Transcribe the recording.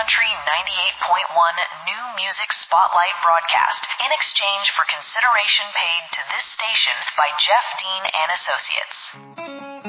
Country 98.1 New Music Spotlight broadcast in exchange for consideration paid to this station by Jeff Dean and Associates.